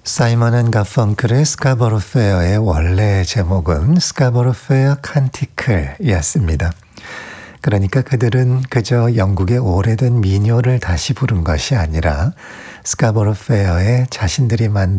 사이먼 앤 가펑클의 스카버로 페어의 원래 제목은 스카버로 페어 칸티클이었습니다. 그러니까 그들은 그저 영국의 오래된 민요를 다시 부른 것이 아니라 스카버로 페어의 자신들이 만든